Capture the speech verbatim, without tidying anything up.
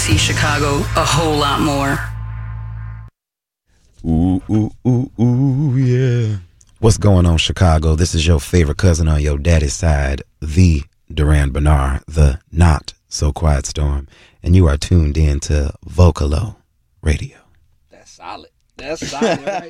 see Chicago a whole lot more. Ooh, ooh, ooh, ooh, yeah. What's going on, Chicago? This is your favorite cousin on your daddy's side, the Duran Bernard, the not so quiet storm, and you are tuned in to Vocalo Radio. That's solid. That's solid. Right?